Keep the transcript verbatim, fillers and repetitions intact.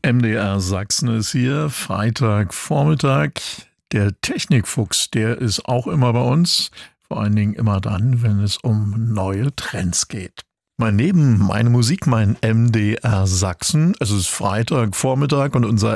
M D R Sachsen ist hier, Freitagvormittag. Der Technikfuchs, der ist auch immer bei uns, vor allen Dingen immer dann, wenn es um neue Trends geht. Mal neben meine Musik, mein M D R Sachsen, es ist Freitagvormittag und unser